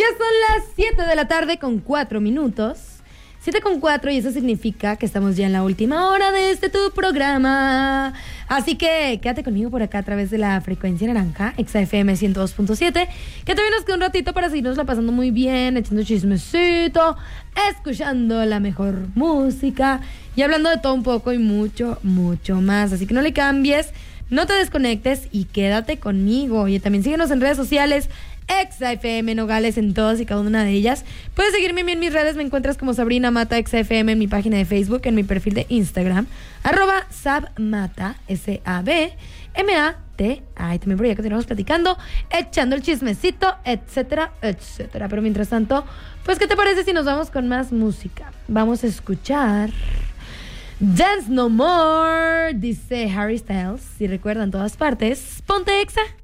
son las 7 de la tarde con 4 minutos. 7 con 4 y eso significa que estamos ya en la última hora de tu programa. Así que quédate conmigo por acá a través de la frecuencia naranja, XFM 102.7, que te vienes con un ratito para seguirnos la pasando muy bien, echando chismecito, escuchando la mejor música y hablando de todo un poco y mucho, mucho más. Así que no le cambies, no te desconectes y quédate conmigo. Y también síguenos en redes sociales, XFM Nogales en todas y cada una de ellas. Puedes seguirme en mis redes, me encuentras como Sabrina Mata XFM en mi página de Facebook, en mi perfil de Instagram, @sabmata, SABMAT. Ay, también por allá continuamos platicando, echando el chismecito, etcétera, etcétera. Pero mientras tanto, pues ¿qué te parece si nos vamos con más música? Vamos a escuchar Dance No More, dice Harry Styles. Si recuerdan todas partes, ponte Exa.